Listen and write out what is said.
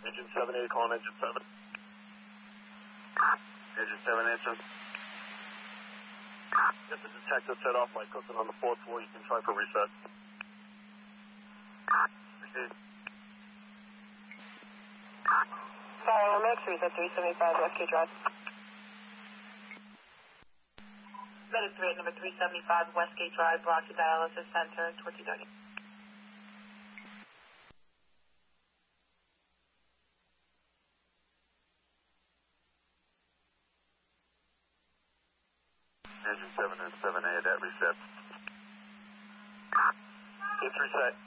Engine 7A, calling engine 7. Engine 7 answering. Get the detector set off by cooking on the 4th floor. You can try for reset. Proceed. Fire Max, reset 375 Westgate Drive. That is 3 at number 375 Westgate Drive, brought to Dialysis Center, Tortuga. Engine 7 and 7A, that reset. It's reset.